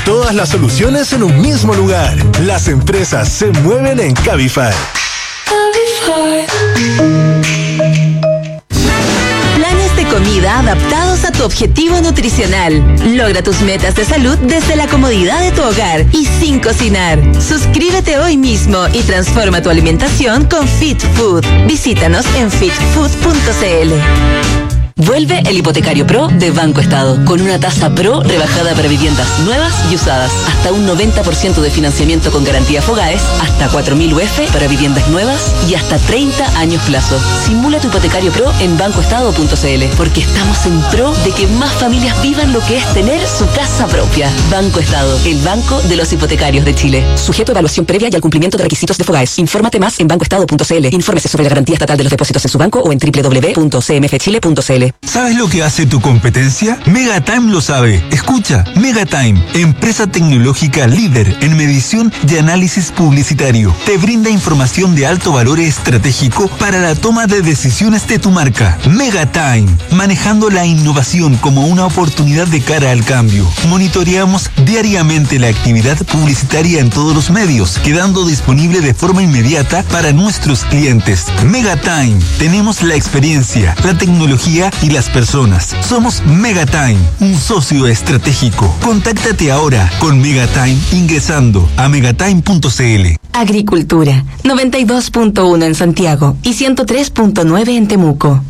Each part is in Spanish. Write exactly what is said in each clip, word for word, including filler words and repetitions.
Todas las soluciones en un mismo lugar. Las empresas se mueven en Cabify. Planes de comida adaptados a tu objetivo nutricional. Logra tus metas de salud desde la comodidad de tu hogar y sin cocinar. Suscríbete hoy mismo y transforma tu alimentación con Fit Food. Visítanos en fit food punto c l. Vuelve el Hipotecario Pro de Banco Estado, con una tasa Pro rebajada para viviendas nuevas y usadas, hasta un noventa por ciento de financiamiento con garantía Fogaes, hasta cuatro mil U F para viviendas nuevas y hasta treinta años plazo. Simula tu Hipotecario Pro en banco estado punto c l, porque estamos en pro de que más familias vivan lo que es tener su casa propia. Banco Estado, el banco de los hipotecarios de Chile. Sujeto a evaluación previa y al cumplimiento de requisitos de Fogaes. Infórmate más en banco estado punto c l. Infórmese sobre la garantía estatal de los depósitos en su banco o en doble u doble u doble u punto c m f chile punto c l. ¿Sabes lo que hace tu competencia? Megatime lo sabe. Escucha, Megatime, empresa tecnológica líder en medición y análisis publicitario. Te brinda información de alto valor estratégico para la toma de decisiones de tu marca. Megatime, manejando la innovación como una oportunidad de cara al cambio. Monitoreamos diariamente la actividad publicitaria en todos los medios, quedando disponible de forma inmediata para nuestros clientes. Megatime, tenemos la experiencia, la tecnología y las personas. Somos Megatime, un socio estratégico. Contáctate ahora con Megatime ingresando a megatime punto c l. Agricultura, noventa y dos punto uno en Santiago y ciento tres punto nueve en Temuco.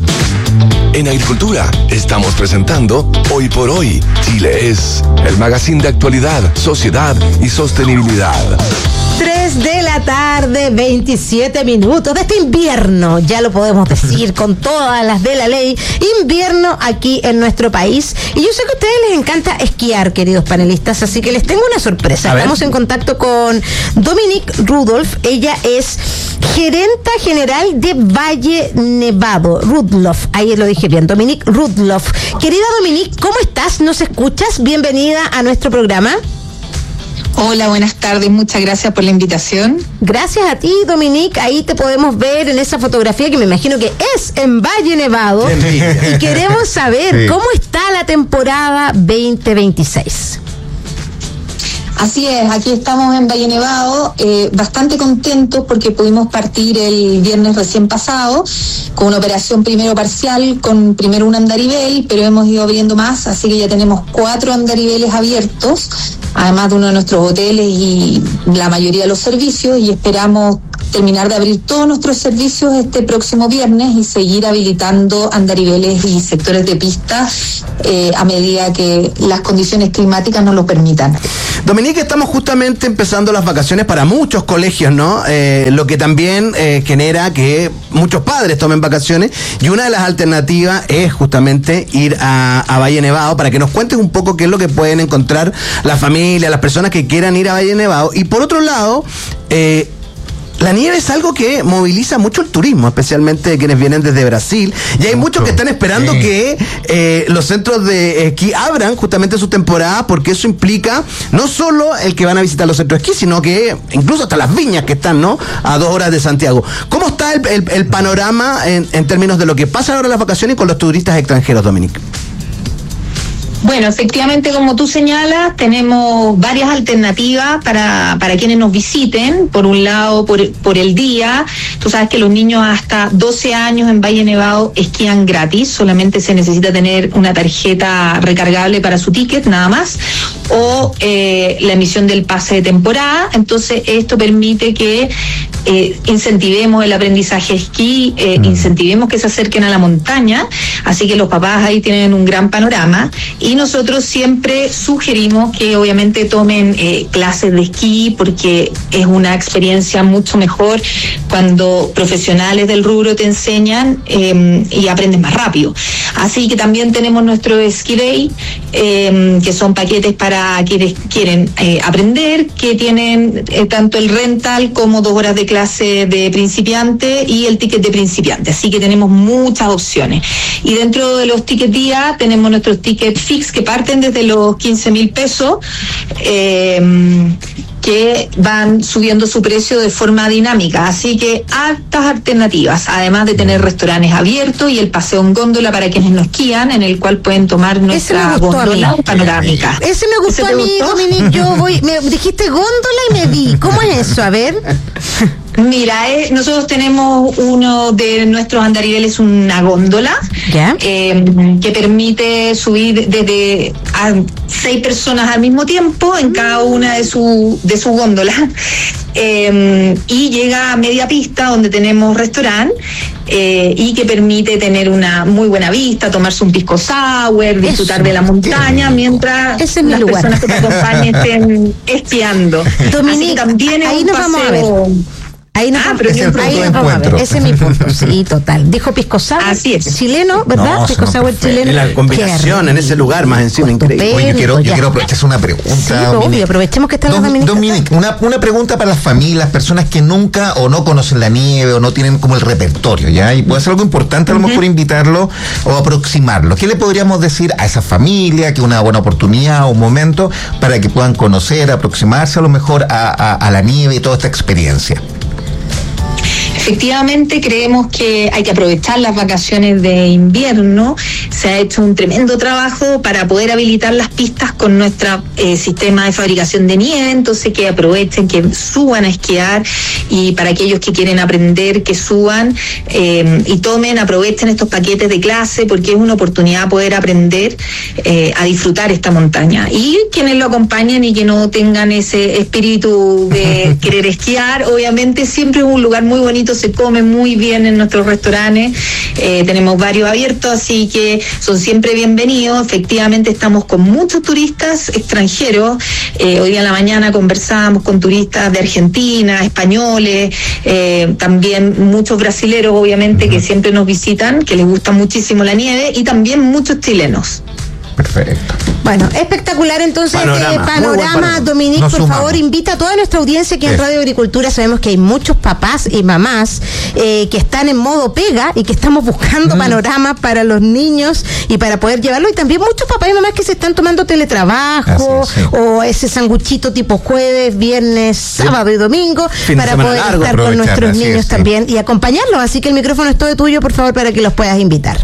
En Agricultura estamos presentando Hoy por Hoy. Chile es el magazine de actualidad, sociedad y sostenibilidad. tres de la tarde, veintisiete minutos de este invierno, ya lo podemos decir con todas las de la ley, invierno aquí en nuestro país. Y yo sé que a ustedes les encanta esquiar, queridos panelistas, así que les tengo una sorpresa. Estamos en contacto con Dominique Rudolph. Ella es gerenta general de Valle Nevado. Rudolph, ahí lo dije bien, Dominique Rudolph. Querida Dominique, ¿cómo estás? ¿Nos escuchas? Bienvenida a nuestro programa. Hola, buenas tardes, muchas gracias por la invitación. Gracias a ti, Dominique, ahí te podemos ver en esa fotografía que me imagino que es en Valle Nevado. Y queremos saber sí. cómo está la temporada veinte veintiséis. Así es, aquí estamos en Valle Nevado, eh, bastante contentos porque pudimos partir el viernes recién pasado con una operación primero parcial, con primero un andarivel, pero hemos ido abriendo más, así que ya tenemos cuatro andariveles abiertos, además de uno de nuestros hoteles y la mayoría de los servicios, y esperamos terminar de abrir todos nuestros servicios este próximo viernes y seguir habilitando andariveles y sectores de pista eh, a medida que las condiciones climáticas nos lo permitan. Dominique, estamos justamente empezando las vacaciones para muchos colegios, ¿no? Eh, lo que también eh, genera que muchos padres tomen vacaciones, y una de las alternativas es justamente ir a, a Valle Nevado, para que nos cuentes un poco qué es lo que pueden encontrar las familias, las personas que quieran ir a Valle Nevado. Y por otro lado, eh, la nieve es algo que moviliza mucho el turismo, especialmente quienes vienen desde Brasil, y hay muchos que están esperando sí. que eh, los centros de esquí abran justamente su temporada, porque eso implica no solo el que van a visitar los centros de esquí, sino que incluso hasta las viñas que están, ¿no?, a dos horas de Santiago. ¿Cómo está el, el, el panorama en, en términos de lo que pasa ahora en las vacaciones con los turistas extranjeros, Dominique? Bueno, efectivamente, como tú señalas, tenemos varias alternativas para, para quienes nos visiten. Por un lado, por, por el día, tú sabes que los niños hasta doce años en Valle Nevado esquían gratis, solamente se necesita tener una tarjeta recargable para su ticket, nada más, o eh, la emisión del pase de temporada. Entonces, esto permite que eh, incentivemos el aprendizaje esquí, eh, mm. incentivemos que se acerquen a la montaña, así que los papás ahí tienen un gran panorama. Y nosotros siempre sugerimos que obviamente tomen eh, clases de esquí, porque es una experiencia mucho mejor cuando profesionales del rubro te enseñan eh, y aprendes más rápido. Así que también tenemos nuestro Ski Day, eh, que son paquetes para quienes quieren eh, aprender, que tienen eh, tanto el rental como dos horas de clase de principiante y el ticket de principiante. Así que tenemos muchas opciones. Y dentro de los tickets día tenemos nuestros tickets fix, que parten desde los quince mil pesos, eh, que van subiendo su precio de forma dinámica. Así que altas alternativas, además de tener restaurantes abiertos y el paseo en góndola para quienes nos esquían, en el cual pueden tomar nuestra góndola panorámica. Ese me gustó, ¿Ese a mí, gustó? Dominique. Yo voy, me dijiste góndola y me vi. ¿Cómo es eso? A ver. Mira, eh, nosotros tenemos uno de nuestros andariveles, una góndola, ¿ya? Eh, que permite subir desde a seis personas al mismo tiempo en cada una de su de su góndola, eh, y llega a media pista donde tenemos restaurante, eh, y que permite tener una muy buena vista, tomarse un pisco sour, disfrutar Eso, de la montaña mientras Ese es las lugar. personas que te acompañen estén esquiando. Dominique, también es ahí un nos paseo. Vamos a ver. Ahí nos, ah, vamos, pero ahí nos vamos a ver. Ese es mi punto. Sí, total. Dijo pisco sour. Así es. Chileno, ¿verdad? No, pisco sour chileno. La combinación en ese lugar más encima increíble. Oye, yo quiero, yo quiero aprovechar una pregunta. Sí, obvio, aprovechemos que está Dom, la Dominique. Dominique, una, una pregunta para las familias, personas que nunca o no conocen la nieve o no tienen como el repertorio, ¿ya? Y puede ser algo importante a lo uh-huh. mejor invitarlo o aproximarlo. ¿Qué le podríamos decir a esa familia que es una buena oportunidad o un momento para que puedan conocer, aproximarse a lo mejor a, a, a la nieve y toda esta experiencia? Efectivamente, creemos que hay que aprovechar las vacaciones de invierno. Se ha hecho un tremendo trabajo para poder habilitar las pistas con nuestro eh, sistema de fabricación de nieve, entonces que aprovechen, que suban a esquiar, y para aquellos que quieren aprender, que suban eh, y tomen, aprovechen estos paquetes de clase, porque es una oportunidad poder aprender eh, a disfrutar esta montaña. Y quienes lo acompañen y que no tengan ese espíritu de querer esquiar, obviamente siempre es un lugar muy bonito, se come muy bien en nuestros restaurantes, eh, tenemos varios abiertos, así que son siempre bienvenidos. Efectivamente estamos con muchos turistas extranjeros, eh, hoy día en la mañana conversábamos con turistas de Argentina, españoles, eh, también muchos brasileros obviamente que siempre nos visitan, que les gusta muchísimo la nieve, y también muchos chilenos. Perfecto. Bueno, espectacular entonces panorama, este panorama. panorama. Dominique, Nos por sumamos. favor, invita a toda nuestra audiencia que en Radio Agricultura sabemos que hay muchos papás y mamás eh, que están en modo pega y que estamos buscando mm. panoramas para los niños y para poder llevarlo, y también muchos papás y mamás que se están tomando teletrabajo es, sí. o ese sanguchito tipo jueves, viernes, sí. sábado y domingo fin para poder largo, estar con nuestros niños es, también sí. y acompañarlos, así que el micrófono es todo tuyo, por favor, para que los puedas invitar.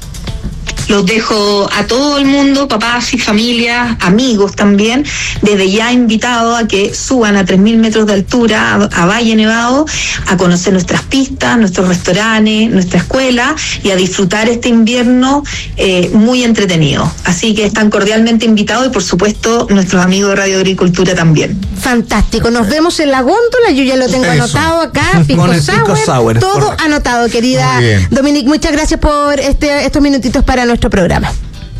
Los dejo a todo el mundo, papás y familias, amigos también, desde ya invitados a que suban a tres mil metros de altura, a, a Valle Nevado, a conocer nuestras pistas, nuestros restaurantes, nuestra escuela, y a disfrutar este invierno eh, muy entretenido. Así que están cordialmente invitados, y por supuesto nuestros amigos de Radio Agricultura también. Fantástico, nos vemos en la góndola, yo ya lo tengo Eso. anotado acá, pisco sour, sour, todo correcto. Anotado, querida Dominique, muchas gracias por este estos minutitos para nuestro programa.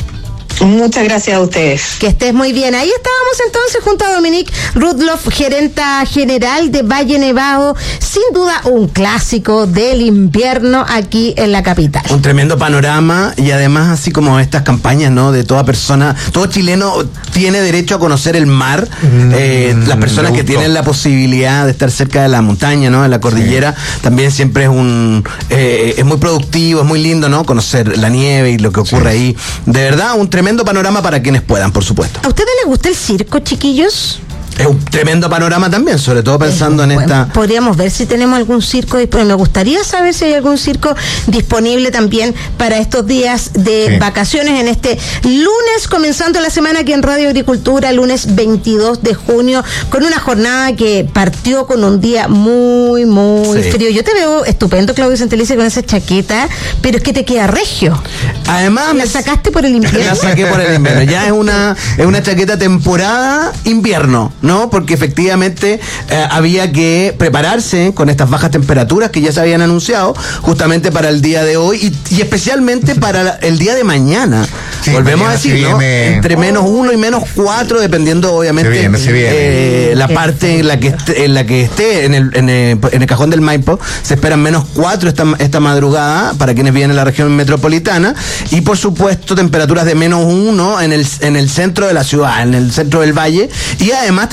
Muchas gracias a ustedes. Que estés muy bien. Ahí estábamos entonces junto a Dominique Rudloff, gerenta general de Valle Nevado. Sin duda un clásico del invierno aquí en la capital. Un tremendo panorama, y además así como estas campañas, ¿no? De toda persona, todo chileno tiene derecho a conocer el mar. Mm, eh, las personas que tienen la posibilidad de estar cerca de la montaña, ¿no? En la cordillera, sí. también siempre es un eh, es muy productivo, es muy lindo, ¿no? Conocer la nieve y lo que ocurre sí. ahí. De verdad, un tremendo panorama para quienes puedan, por supuesto. ¿A ustedes les gusta el circo, chiquillos? Es un tremendo panorama también, sobre todo pensando en bueno, esta... Podríamos ver si tenemos algún circo disponible. Me gustaría saber si hay algún circo disponible también para estos días de sí. vacaciones, en este lunes, comenzando la semana aquí en Radio Agricultura, lunes veintidós de junio, con una jornada que partió con un día muy, muy sí. frío. Yo te veo estupendo, Claudio Santelice, con esa chaqueta, pero es que te queda regio. Además... ¿La sacaste por el invierno? La saqué por el invierno. Ya es una, es una chaqueta temporada invierno, ¿no? Porque efectivamente eh, había que prepararse con estas bajas temperaturas que ya se habían anunciado justamente para el día de hoy y, y especialmente para el día de mañana. Sí, Volvemos mañana a decir, ¿no? Entre menos uno y menos cuatro, dependiendo obviamente se viene, se viene. Eh, la parte en la que esté, en la que esté en el, en el, en el cajón del Maipo. Se esperan menos cuatro esta, esta madrugada para quienes vienen a la región metropolitana, y por supuesto temperaturas de menos uno en el, en el centro de la ciudad, en el centro del valle, y además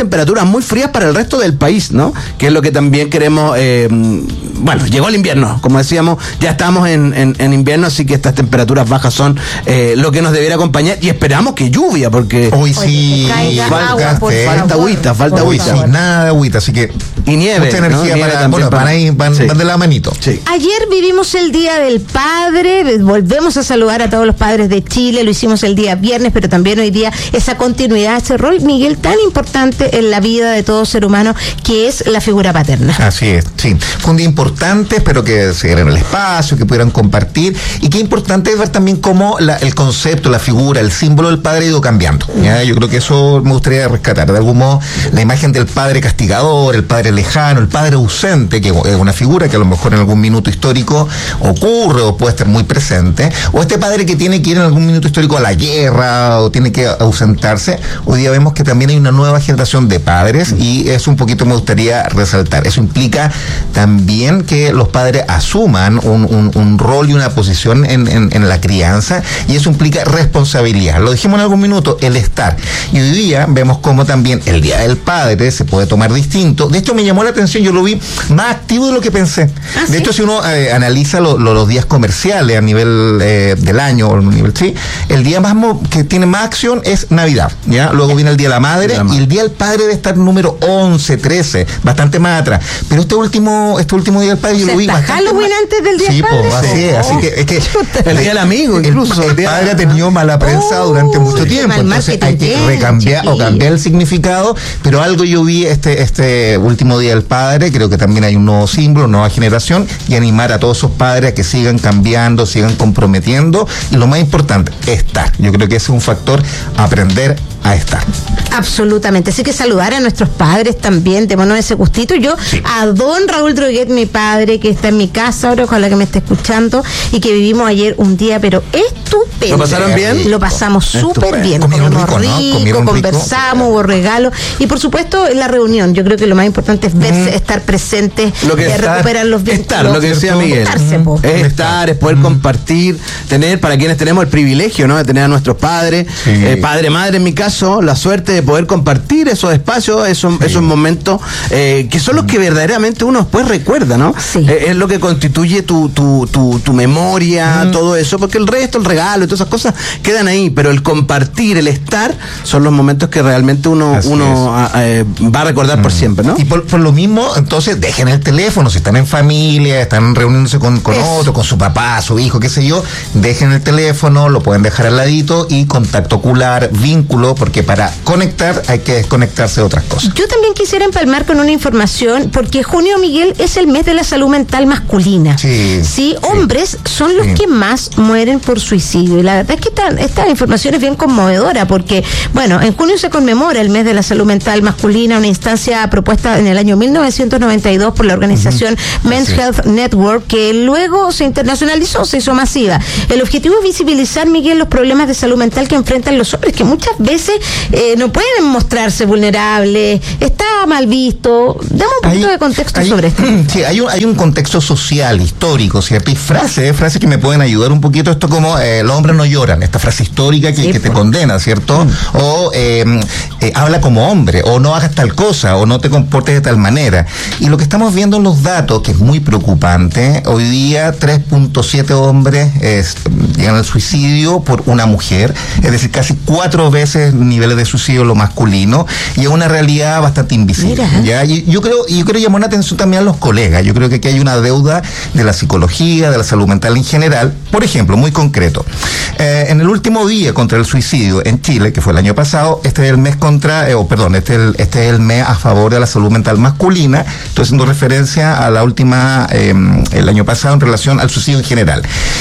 temperaturas muy frías para el resto del país, ¿no? Que es lo que también queremos, eh, bueno, llegó el invierno, como decíamos, ya estamos en, en, en invierno, así que estas temperaturas bajas son eh, lo que nos debería acompañar y esperamos que lluvia, porque hoy sí, falta, agua, por falta agüita, falta Hoy agüita. sí, nada de agüita, así que y nieve, mucha energía, ¿no? para, Nieve bueno, para, van ahí, van, sí. van de la manito. Sí. Ayer vivimos el Día del Padre, volvemos a saludar a todos los padres de Chile, lo hicimos el día viernes, pero también hoy día esa continuidad, ese rol, Miguel, tan importante en la vida de todo ser humano, que es la figura paterna. Así es, sí. Fue un día importante, espero que se dieran el espacio, que pudieran compartir, y qué importante es ver también cómo la, el concepto, la figura, el símbolo del padre ha ido cambiando. ¿ya? Yo creo que eso me gustaría rescatar, de algún modo, la imagen del padre castigador, el padre lejano, el padre ausente, que es una figura que a lo mejor en algún minuto histórico ocurre o puede estar muy presente, o este padre que tiene que ir en algún minuto histórico a la guerra o tiene que ausentarse. Hoy día vemos que también hay una nueva generación de padres y eso un poquito me gustaría resaltar. Eso implica también que los padres asuman un, un, un rol y una posición en, en, en la crianza, y eso implica responsabilidad. Lo dijimos en algún minuto, el estar. Y hoy día vemos cómo también el Día del Padre se puede tomar distinto. De hecho, me llamó la atención, yo lo vi más activo de lo que pensé. ¿Ah, de sí? hecho, si uno eh, analiza lo, lo, los días comerciales a nivel eh, del año, o a nivel, sí, el día más mo- que tiene más acción es Navidad, ¿ya? Luego viene el Día de la Madre, de la madre. y el Día del Padre debe estar número once, trece, bastante más atrás. Pero este último, este último Día del Padre yo O sea, lo vi ¿está bastante Halloween más- antes del Día sí, del Padre? po, así Oh. es, así que es que El Día del Amigo, el- incluso. El, el día- padre ha tenido mala prensa Oh, durante mucho qué tiempo, mal entonces hay marketing que tiene, recambiar o chiquillo. cambiar el significado, pero algo yo vi este, este último Día del Padre, creo que también hay un nuevo símbolo, nueva generación, y animar a todos esos padres a que sigan cambiando, sigan comprometiendo, y lo más importante, estar. Yo creo que ese es un factor, aprender a estar. Absolutamente, así que saludar a nuestros padres también, démonos ese gustito. Yo Sí. a don Raúl Droguet, mi padre, que está en mi casa ahora, ojalá que me esté escuchando, y que vivimos ayer un día, pero estupendo. ¿Lo pasaron bien? Lo pasamos súper Estupendo. bien, Comieron comimos rico, ¿no? rico, Comieron rico. conversamos, hubo regalos, y por supuesto la reunión, yo creo que lo más importante es verse, estar presente, Lo que eh, estar- recuperar los vínculos. estar, lo que decía Miguel. Estarse, po. Es estar, es poder compartir, tener, para quienes tenemos el privilegio, ¿no? De tener a nuestros padres, Sí. eh, padre, madre en mi caso, la suerte de poder compartir esos espacios, esos, esos momentos, eh, que son los que verdaderamente uno después recuerda, ¿no? Sí. Eh, es lo que constituye tu, tu, tu, tu memoria, todo eso, porque el resto, el regalo y todas esas cosas quedan ahí, pero el compartir, el estar, son los momentos que realmente uno, Así uno a- eh, va a recordar por siempre, ¿no? Y por, por lo mismo, entonces dejen el teléfono, si están en familia, están reuniéndose con, con Eso. otro, con su papá, su hijo, qué sé yo, dejen el teléfono, lo pueden dejar al ladito, y contacto ocular, vínculo, porque para conectar hay que desconectarse de otras cosas. Yo también quisiera empalmar con una información, porque junio, Miguel, es el mes de la salud mental masculina. Sí, Sí, hombres son los sí. que más mueren por suicidio. Y la verdad es que esta, esta información es bien conmovedora, porque, bueno, en junio se conmemora el mes de la salud mental masculina, una instancia propuesta en el año mil novecientos noventa y dos por la organización Men's Así es. Health Network, que luego se internacionalizó, se hizo masiva. El objetivo es visibilizar, Miguel, los problemas de salud mental que enfrentan los hombres, que muchas veces eh, no pueden mostrarse vulnerables, está mal visto. Dame un poquito Hay- de contexto hay- sobre esto. Sí, hay un, hay un contexto social, histórico, ¿cierto? Y frases, frases que me pueden ayudar un poquito. Esto como eh, los hombres no lloran, esta frase histórica que, Sí, que te pues. condena, ¿cierto? O eh, eh, habla como hombre, o no hagas tal cosa, o no te comportes de tal manera. Y lo que estamos viendo en los datos, que es muy preocupante, hoy día tres punto siete hombres es, llegan al suicidio por una mujer, es decir, casi cuatro veces niveles de suicidio lo masculino, y es una realidad bastante invisible. Mira. ¿ya? Y yo creo, y yo creo llamar la atención también a los colegas. Yo creo que aquí hay una deuda de la psicología, de la salud mental en general. Por ejemplo, muy concreto, eh, en el último día contra el suicidio en Chile, que fue el año pasado, este es el mes contra, eh, o perdón, este es, el, este es el mes a favor de la salud mental masculina. Estoy haciendo referencia a la última, eh, el año pasado, en relación al suicidio en general.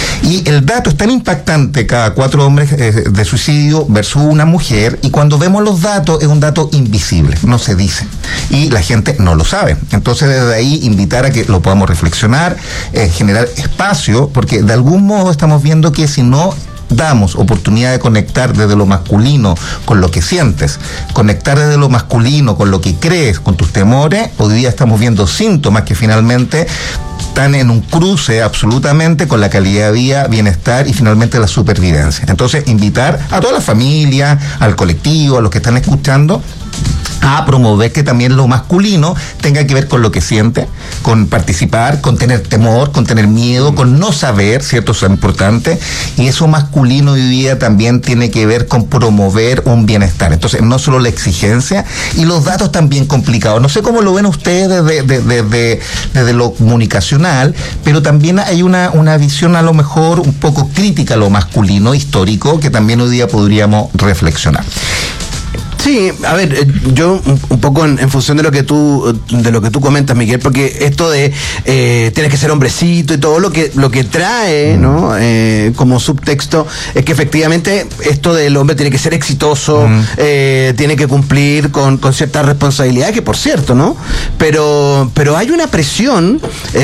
Y el dato es tan impactante, cada cuatro hombres eh, de suicidio versus una mujer, y cuando vemos los datos es un dato invisible, no se dice, y la gente no lo sabe. Entonces, desde ahí invitar a que lo podamos reflexionar, eh, generar espacio, porque de algún modo estamos viendo que si no damos oportunidad de conectar desde lo masculino con lo que sientes, conectar desde lo masculino con lo que crees, con tus temores, hoy día estamos viendo síntomas que finalmente están en un cruce absolutamente con la calidad de vida, bienestar y finalmente la supervivencia. Entonces, invitar a toda la familia, al colectivo, a los que están escuchando, a promover que también lo masculino tenga que ver con lo que siente, con participar, con tener temor, con tener miedo, con no saber, ¿cierto? Eso es importante. Y eso masculino hoy día también tiene que ver con promover un bienestar. Entonces, no solo la exigencia, y los datos también complicados. No sé cómo lo ven ustedes desde, desde, desde, desde lo comunicacional, pero también hay una, una visión a lo mejor un poco crítica a lo masculino, histórico, que también hoy día podríamos reflexionar. Sí, a ver, yo un poco en, en función de lo que tú de lo que tú comentas, Miguel, porque esto de eh, tienes que ser hombrecito y todo lo que lo que trae, mm. ¿no? Eh, como subtexto es que efectivamente esto del hombre tiene que ser exitoso, mm. eh, tiene que cumplir con, con ciertas responsabilidades, que por cierto, ¿no? Pero pero hay una presión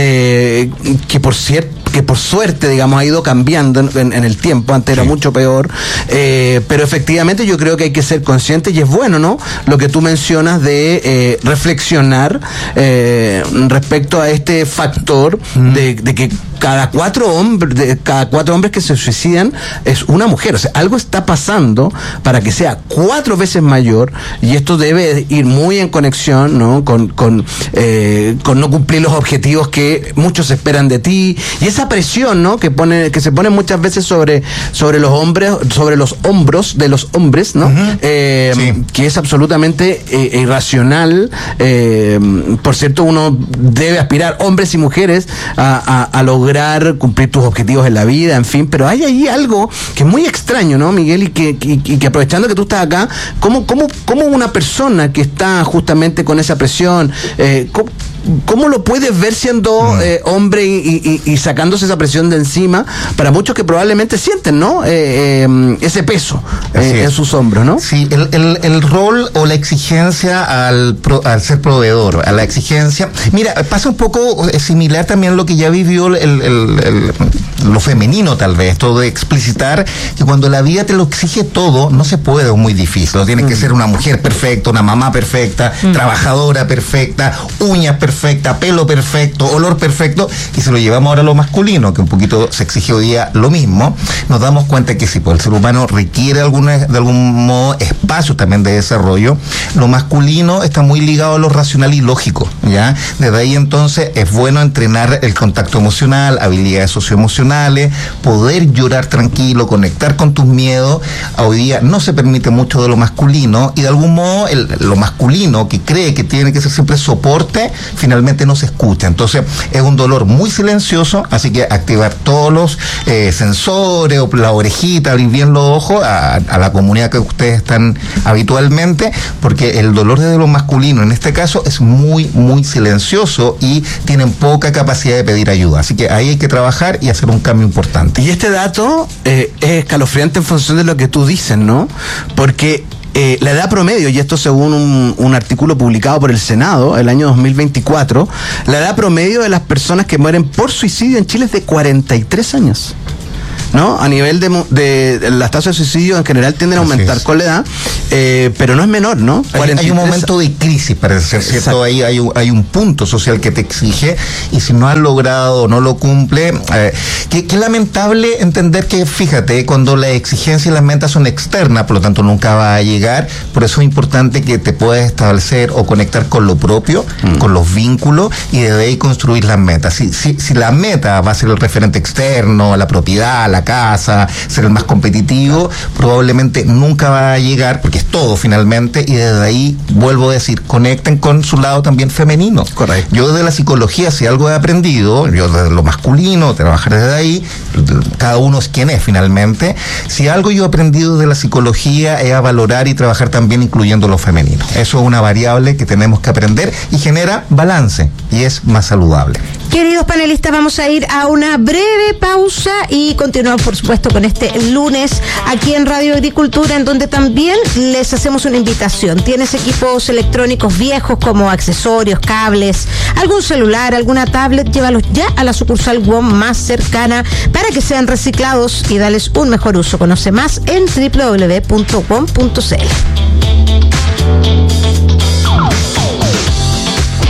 eh, que por cierto que por suerte, digamos, ha ido cambiando en, en, en el tiempo. Antes era sí. mucho peor, eh, pero efectivamente yo creo que hay que ser conscientes, y es bueno, ¿no? Lo que tú mencionas de eh, reflexionar eh, respecto a este factor mm. de, de que cada cuatro hombres, de cada cuatro hombres que se suicidan es una mujer. O sea, algo está pasando para que sea cuatro veces mayor, y esto debe ir muy en conexión, ¿no? Con, con, eh, con no cumplir los objetivos que muchos esperan de ti, y esa presión, ¿no? Que pone, que se pone muchas veces sobre, sobre los hombres, sobre los hombros de los hombres, ¿no? Uh-huh. Eh, sí. Que es absolutamente eh, irracional. Eh, por cierto, uno debe aspirar, hombres y mujeres, a, a, a lograr cumplir tus objetivos en la vida, en fin, pero hay ahí algo que es muy extraño, ¿no, Miguel? Y que, y, y que aprovechando que tú estás acá, ¿cómo, cómo, cómo una persona que está justamente con esa presión, eh, ¿cómo, ¿cómo lo puedes ver siendo eh, hombre y, y, y sacándose esa presión de encima para muchos que probablemente sienten, ¿no? Eh, eh, ese peso eh, en sus hombros, ¿no? Sí, el, el, el rol o la exigencia al, pro, al ser proveedor, a la exigencia. Mira, pasa un poco similar también a lo que ya vivió el, el, el, lo femenino, tal vez, todo de explicitar que cuando la vida te lo exige todo, no se puede, es muy difícil. Tienes mm. que ser una mujer perfecta, una mamá perfecta, mm. trabajadora perfecta, uñas perfectas, perfecta, pelo perfecto, olor perfecto, y se lo llevamos ahora a lo masculino, que un poquito se exige hoy día lo mismo. Nos damos cuenta que si pues, el ser humano requiere alguna, de algún modo espacio también de desarrollo, lo masculino está muy ligado a lo racional y lógico, ¿ya? Desde ahí entonces es bueno entrenar el contacto emocional, habilidades socioemocionales, poder llorar tranquilo, conectar con tus miedos. Hoy día no se permite mucho de lo masculino, y de algún modo el, lo masculino que cree que tiene que ser siempre soporte, finalmente no se escucha. Entonces es un dolor muy silencioso, así que activar todos los eh, sensores o la orejita, abrir bien los ojos a, a la comunidad que ustedes están habitualmente, porque el dolor de lo masculino en este caso es muy, muy silencioso y tienen poca capacidad de pedir ayuda. Así que ahí hay que trabajar y hacer un cambio importante. Y este dato eh, es escalofriante en función de lo que tú dices, ¿no? Porque Eh, la edad promedio, y esto según un, un artículo publicado por el Senado el año dos mil veinticuatro, la edad promedio de las personas que mueren por suicidio en Chile es de cuarenta y tres años, ¿no? A nivel de, de, de las tasas de suicidio en general tienden a aumentar con la edad, eh, pero no es menor, ¿no? Hay, hay un momento de crisis, parece ser, ¿cierto? Ahí hay, un, hay un punto social que te exige, y si no has logrado o no lo cumple, eh, que, que lamentable entender que, fíjate, cuando la exigencia y las metas son externas, por lo tanto nunca va a llegar. Por eso es importante que te puedas establecer o conectar con lo propio, mm. con los vínculos, y desde ahí construir las metas. Si, si, si la meta va a ser el referente externo, la propiedad, la casa, ser el más competitivo, probablemente nunca va a llegar, porque es todo finalmente, y desde ahí, vuelvo a decir, conecten con su lado también femenino. Correcto. Yo desde la psicología, si algo he aprendido, yo desde lo masculino, trabajar desde ahí, cada uno es quien es finalmente. Si algo yo he aprendido de la psicología es a valorar y trabajar también incluyendo lo femenino. Eso es una variable que tenemos que aprender y genera balance, y es más saludable. Queridos panelistas, vamos a ir a una breve pausa y continuamos, por supuesto, con este lunes aquí en Radio Agricultura, en donde también les hacemos una invitación. ¿Tienes equipos electrónicos viejos como accesorios, cables, algún celular, alguna tablet? Llévalos ya a la sucursal W O M más cercana para que sean reciclados y darles un mejor uso. Conoce más en doble u doble u doble u punto w o m punto c l.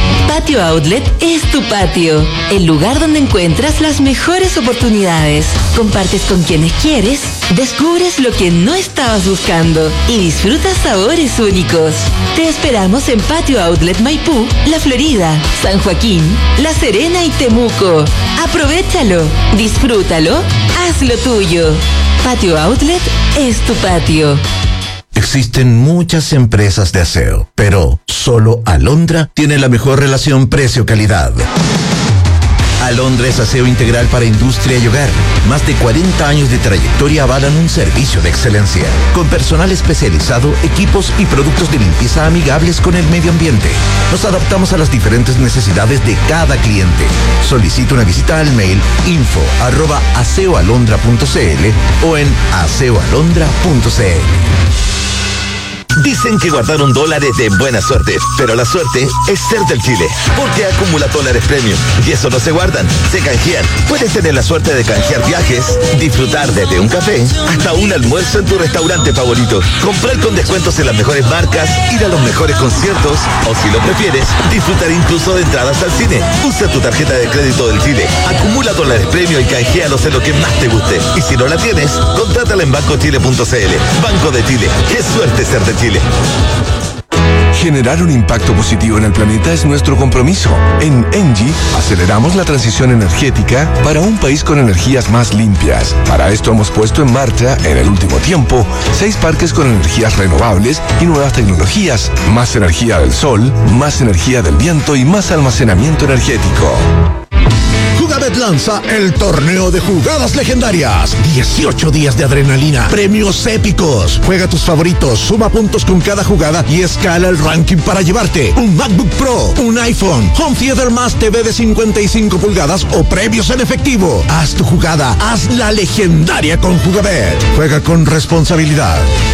Patio Outlet es tu patio, el lugar donde encuentras las mejores oportunidades. Compartes con quienes quieres, descubres lo que no estabas buscando y disfrutas sabores únicos. Te esperamos en Patio Outlet Maipú, La Florida, San Joaquín, La Serena y Temuco. Aprovéchalo, disfrútalo, hazlo tuyo. Patio Outlet es tu patio. Existen muchas empresas de aseo, pero solo Alondra tiene la mejor relación precio-calidad. Alondra es aseo integral para industria y hogar. Más de cuarenta años de trayectoria avalan un servicio de excelencia, con personal especializado, equipos y productos de limpieza amigables con el medio ambiente. Nos adaptamos a las diferentes necesidades de cada cliente. Solicita una visita al mail info arroba aseoalondra punto cl o en aseoalondra punto cl. Dicen que guardaron dólares de buena suerte, pero la suerte es ser del Chile, porque acumula dólares premium y eso no se guardan, se canjean. Puedes tener la suerte de canjear viajes, disfrutar desde un café hasta un almuerzo en tu restaurante favorito, comprar con descuentos en las mejores marcas, ir a los mejores conciertos o, si lo prefieres, disfrutar incluso de entradas al cine. Usa tu tarjeta de crédito del Chile, acumula dólares premium y canjealos en lo que más te guste. Y si no la tienes, contrátala en banco chile punto cl. Banco de Chile, qué suerte ser de Chile. Generar un impacto positivo en el planeta es nuestro compromiso. En Engie aceleramos la transición energética para un país con energías más limpias. Para esto hemos puesto en marcha, en el último tiempo, seis parques con energías renovables y nuevas tecnologías, más energía del sol, más energía del viento y más almacenamiento energético. Jugabet lanza el torneo de jugadas legendarias. dieciocho días de adrenalina, premios épicos. Juega tus favoritos, suma puntos con cada jugada y escala el ranking para llevarte un MacBook Pro, un iPhone, Home Theater más T V de cincuenta y cinco pulgadas o premios en efectivo. Haz tu jugada, haz la legendaria con Jugabet. Juega con responsabilidad.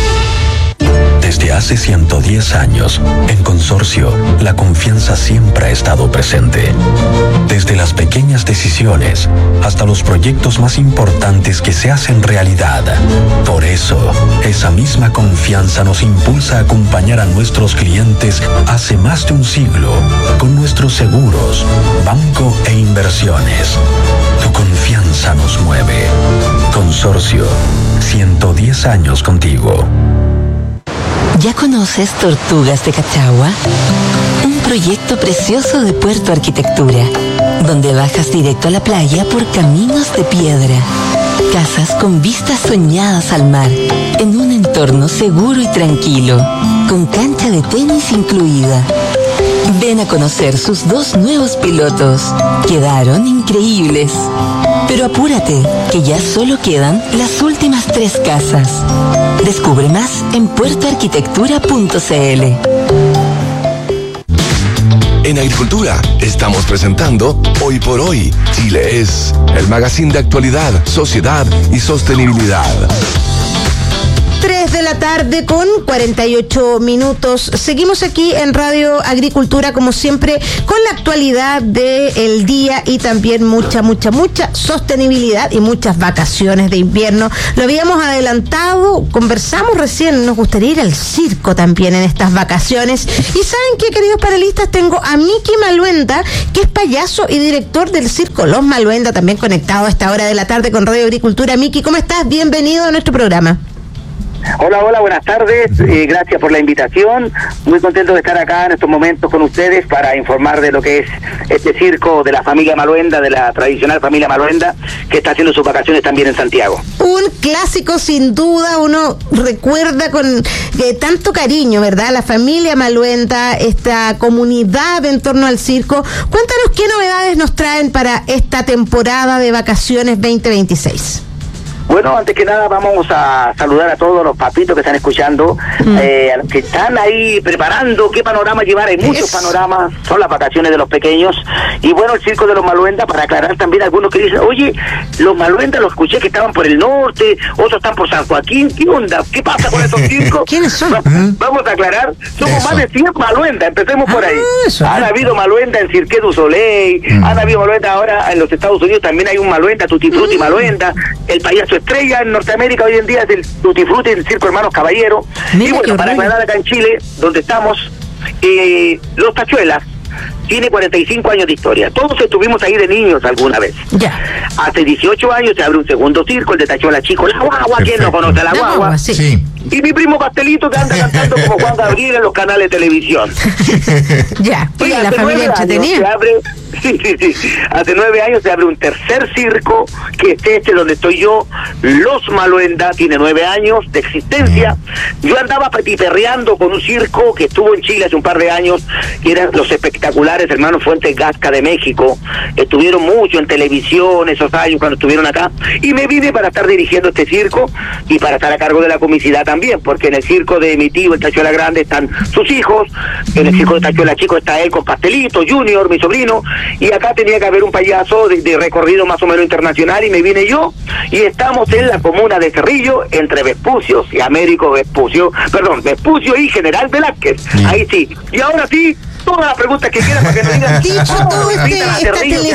Desde hace ciento diez años, en Consorcio, la confianza siempre ha estado presente. Desde las pequeñas decisiones hasta los proyectos más importantes que se hacen realidad. Por eso, esa misma confianza nos impulsa a acompañar a nuestros clientes hace más de un siglo con nuestros seguros, banco e inversiones. Tu confianza nos mueve. Consorcio, ciento diez años contigo. ¿Ya conoces Tortugas de Cachagua? Un proyecto precioso de Puerto Arquitectura, donde bajas directo a la playa por caminos de piedra. Casas con vistas soñadas al mar, en un entorno seguro y tranquilo, con cancha de tenis incluida. Ven a conocer sus dos nuevos pilotos. Quedaron increíbles. Pero apúrate, que ya solo quedan las últimas tres casas. Descubre más en puerto arquitectura punto cl. En Agricultura estamos presentando Hoy por Hoy, Chile es, el magazine de actualidad, sociedad y sostenibilidad. tres de la tarde con cuarenta y ocho minutos. Seguimos aquí en Radio Agricultura, como siempre, con la actualidad del día y también mucha, mucha, mucha sostenibilidad y muchas vacaciones de invierno. Lo habíamos adelantado, conversamos recién, nos gustaría ir al circo también en estas vacaciones. Y ¿saben qué, queridos panelistas? Tengo a Miki Maluenda, que es payaso y director del circo Los Maluenda, también conectado a esta hora de la tarde con Radio Agricultura. Miki, ¿cómo estás? Bienvenido a nuestro programa. Hola, hola, buenas tardes, eh, gracias por la invitación, muy contento de estar acá en estos momentos con ustedes para informar de lo que es este circo de la familia Maluenda, de la tradicional familia Maluenda, que está haciendo sus vacaciones también en Santiago. Un clásico sin duda, uno recuerda con eh, tanto cariño, ¿verdad? La familia Maluenda, esta comunidad en torno al circo. Cuéntanos qué novedades nos traen para esta temporada de vacaciones veinte veintiséis. Bueno, antes que nada vamos a saludar a todos los papitos que están escuchando, mm. eh, a los que están ahí preparando qué panorama llevar. Hay muchos es... panoramas, son las vacaciones de los pequeños. Y bueno, el circo de los Maluenda, para aclarar también a algunos que dicen, oye, los Maluenda los escuché que estaban por el norte, otros están por San Joaquín, ¿qué onda? ¿Qué pasa con esos circos? ¿Quiénes son? Va, vamos a aclarar, somos eso. Más de cien Maluenda, empecemos ah, por ahí. Eso, han ¿eh? habido Maluenda en Cirque du Soleil, mm. han habido Maluenda ahora en los Estados Unidos, también hay un Maluenda, Tutti Frutti mm. Maluenda, el payaso estrella en Norteamérica hoy en día es el Tutti Frutti, el Circo Hermanos Caballero. Mira, y bueno, para aclarar acá en Chile, donde estamos, eh, los Tachuelas, tiene cuarenta y cinco años de historia. Todos estuvimos ahí de niños alguna vez. Ya. Hace dieciocho años se abre un segundo circo, el de Tachuela Chico, La Guagua. ¿Quién no conoce a La Guagua? Guagua, sí. Sí. Y mi primo Pastelito que anda cantando como Juan Gabriel en los canales de televisión. Ya, Y oye, la hace familia nueve años entretenida. se abre, sí, sí, sí. Hace nueve años se abre un tercer circo, que es este donde estoy yo, Los Maluenda, tiene nueve años de existencia. Yo andaba petiperreando con un circo que estuvo en Chile hace un par de años, que eran los espectaculares hermanos Fuentes Gasca de México. Estuvieron mucho en televisión esos años cuando estuvieron acá, y me vine para estar dirigiendo este circo y para estar a cargo de la comicidad también, porque en el circo de mi tío, en Tachuela Grande, están sus hijos, en el circo de Tachuela Chico está él con Pastelito, Junior, mi sobrino, y acá tenía que haber un payaso de, de recorrido más o menos internacional, y me vine yo, y estamos en la comuna de Cerrillo, entre Vespucios y Américo Vespucio, perdón, Vespucio y General Velázquez, Bien. Ahí sí, y ahora sí, todas las preguntas que quieran para que nos digan. Dicho todo, este, esta teleserie,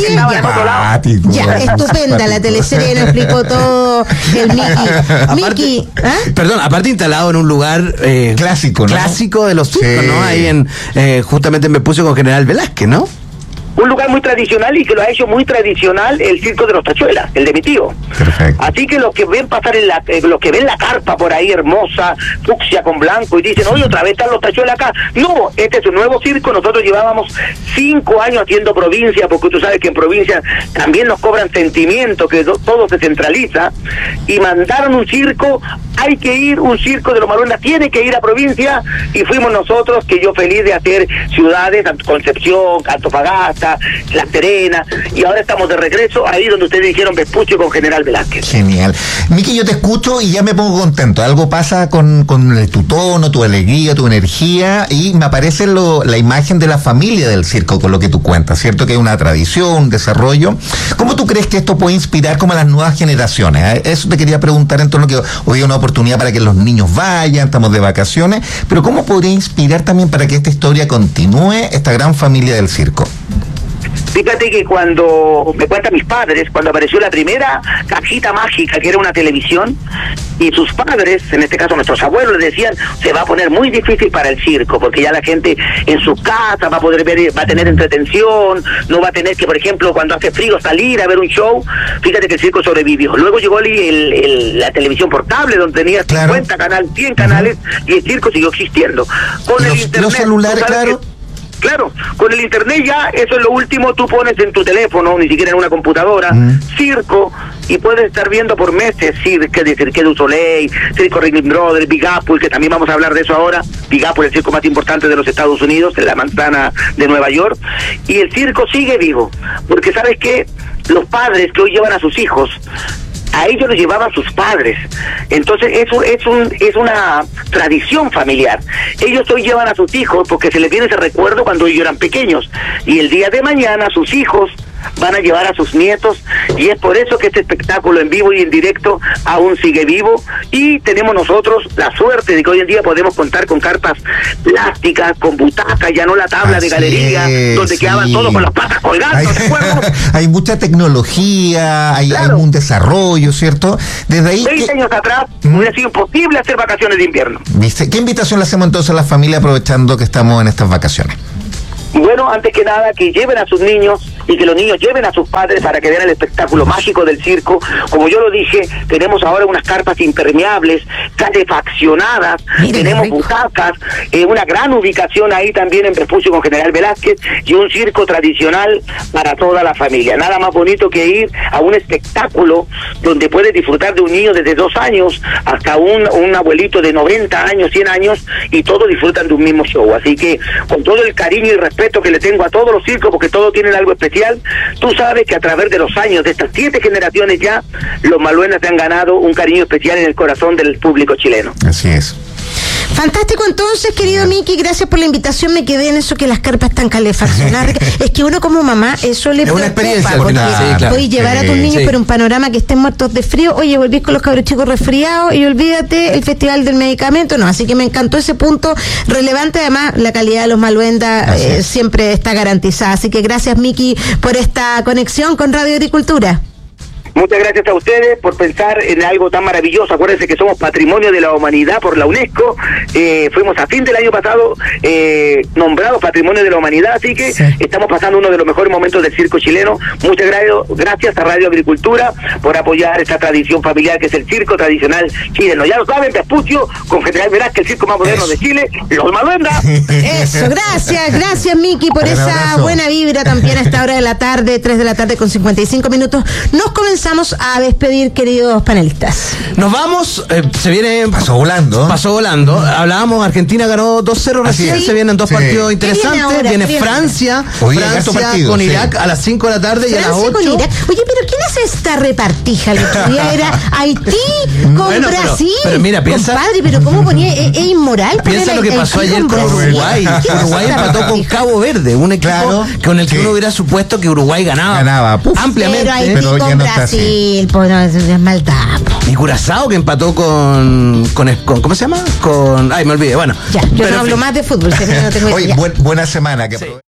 Ah, ya, tipo. ya, estupenda la teleserie, nos explicó todo el Miki. Miki, ¿ah? Perdón, aparte instalado en un lugar eh, Clásico, ¿no? clásico de los circos, Sí. ¿no? Ahí en, eh, justamente me puse con General Velázquez, ¿no? Un lugar muy tradicional y que lo ha hecho muy tradicional el circo de los Tachuelas, el de mi tío. Perfecto. Así que los que ven pasar en la, eh, los que ven la carpa por ahí hermosa, fucsia con blanco y dicen, oye, otra vez están los Tachuelas acá. No, este es un nuevo circo. Nosotros llevábamos cinco años haciendo provincia, porque tú sabes que en provincia también nos cobran sentimiento, que do- todo se centraliza, y mandaron un circo. Hay que ir, un circo de los Maluenda tiene que ir a provincia, y fuimos nosotros, que yo feliz de hacer ciudades, Concepción, Antofagasta, La Serena, y ahora estamos de regreso ahí donde ustedes dijeron Vespucio con General Velázquez. Genial. Miki, yo te escucho y ya me pongo contento. Algo pasa con, con tu tono, tu alegría, tu energía, y me aparece lo, la imagen de la familia del circo con lo que tú cuentas, ¿cierto? Que hay una tradición, un desarrollo. ¿Cómo tú crees que esto puede inspirar como a las nuevas generaciones? ¿Eh? Eso te quería preguntar en torno a que hoy hay una oportunidad para que los niños vayan, estamos de vacaciones, pero ¿cómo podría inspirar también para que esta historia continúe, esta gran familia del circo? Fíjate que cuando me cuentan mis padres, cuando apareció la primera cajita mágica, que era una televisión, y sus padres, en este caso nuestros abuelos, les decían, se va a poner muy difícil para el circo, porque ya la gente en su casa va a poder ver, va a tener entretención, no va a tener que, por ejemplo, cuando hace frío salir a ver un show. Fíjate que el circo sobrevivió. Luego llegó el, el, el, la televisión portable, donde tenía Claro. cincuenta canales, cien canales, uh-huh. y el circo siguió existiendo. Con los, el internet, los celulares, claro. Que, Claro, con el internet ya, eso es lo último, tú pones en tu teléfono, ni siquiera en una computadora, mm. circo, y puedes estar viendo por meses cirque de Cirque du Soleil, Circo Ringling Brothers, Big Apple, que también vamos a hablar de eso ahora. Big Apple, el circo más importante de los Estados Unidos, en la manzana de Nueva York, y el circo sigue vivo, porque ¿sabes qué? Los padres que hoy llevan a sus hijos, a ellos los llevaban sus padres. Entonces eso es un es una tradición familiar. Ellos hoy llevan a sus hijos porque se les viene ese recuerdo cuando ellos eran pequeños, y el día de mañana sus hijos van a llevar a sus nietos, y es por eso que este espectáculo en vivo y en directo aún sigue vivo, y tenemos nosotros la suerte de que hoy en día podemos contar con carpas plásticas, con butacas, ya no la tabla Así de galería, es, donde sí. quedaban todos con las patas colgando, Hay, ¿te acuerdas? hay mucha tecnología, hay, Claro. hay un desarrollo, ¿cierto? Desde ahí, veinte ¿qué, años atrás hubiera sido imposible hacer vacaciones de invierno. ¿viste? ¿Qué invitación le hacemos entonces a la familia aprovechando que estamos en estas vacaciones? Bueno, antes que nada, que lleven a sus niños y que los niños lleven a sus padres para que vean el espectáculo mágico del circo. Como yo lo dije, tenemos ahora unas carpas impermeables, calefaccionadas, Miren, tenemos rico. butacas, eh, una gran ubicación ahí también en Vespucio con General Velázquez, y un circo tradicional para toda la familia. Nada más bonito que ir a un espectáculo donde puedes disfrutar de un niño desde dos años hasta un, un abuelito de noventa años, cien años, y todos disfrutan de un mismo show. Así que, con todo el cariño y respeto que le tengo a todos los circos, porque todos tienen algo especial, tú sabes que a través de los años, de estas siete generaciones ya, los Maluendas se han ganado un cariño especial en el corazón del público chileno. Así es. Fantástico, entonces, querido Miki, gracias por la invitación. Me quedé en eso que las carpas están calefaccionadas. Es que uno como mamá, eso le es una preocupa, experiencia al porque final. Sí, claro. puedes llevar a tus Sí, niños, sí. pero un panorama que estén muertos de frío. Oye, volvís con los cabros chicos resfriados y olvídate el festival del medicamento. No, así que me encantó ese punto relevante. Además, la calidad de los Maluenda eh, siempre está garantizada. Así que gracias, Miki, por esta conexión con Radio Agricultura. Muchas gracias a ustedes por pensar en algo tan maravilloso. Acuérdense que somos patrimonio de la humanidad por la UNESCO. Eh, fuimos a fin del año pasado eh, nombrados patrimonio de la humanidad, así que sí. estamos pasando uno de los mejores momentos del circo chileno. Muchas gra- gracias a Radio Agricultura por apoyar esta tradición familiar que es el circo tradicional chileno. Ya lo saben, Vespucio, con General Velázquez, el circo más moderno Eso. de Chile, los Maluendas. Eso, gracias, gracias Miki por esa abrazo. buena vibra también a esta hora de la tarde, tres de la tarde con cincuenta y cinco minutos. Nos comenzamos a despedir, queridos panelistas. Nos vamos, eh, se viene... Pasó volando. Pasó volando. Hablábamos, Argentina ganó dos cero recién, sí. se vienen dos sí. partidos interesantes. Viene, ahora, viene Francia, Oye, Francia partido, con Irak sí. a las cinco de la tarde Francia y a las ocho. Con Irak. Oye, pero ¿quién hace esta repartija? El otro día era Haití con bueno, Brasil. Pero, pero mira, piensa... Compadre, pero ¿cómo ponía? Es, es inmoral. Piensa lo que pasó ayer con Uruguay. Uruguay empató con Cabo Verde, un equipo claro, con el que sí. uno hubiera supuesto que Uruguay ganaba, ganaba puf, ampliamente. Pero Haití pero con no Brasil, pues no, es maldad. Y Curazao que empató con, con, con ¿cómo se llama? Con, ay, me olvidé, bueno. Ya, yo pero no hablo fin. más de fútbol, si no tengo Oye, idea. Buen, buena semana. Que sí.